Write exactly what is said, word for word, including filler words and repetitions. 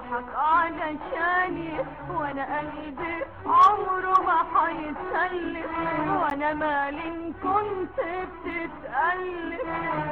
جرحك علشاني، وانا قلبي عمره ما هيتسلم، وانا مالي إن كنت بتتألم.